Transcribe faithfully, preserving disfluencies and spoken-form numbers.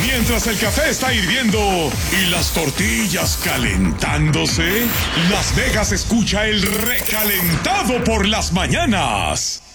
Mientras el café está hirviendo y las tortillas calentándose, Las Vegas escucha el recalentado por las mañanas.